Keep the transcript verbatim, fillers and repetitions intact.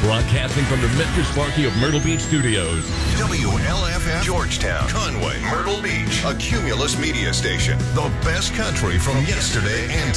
Broadcasting from the Mister Sparky of Myrtle Beach Studios. W L F F Georgetown, Conway, Myrtle Beach, a Cumulus media station. The best country from yesterday and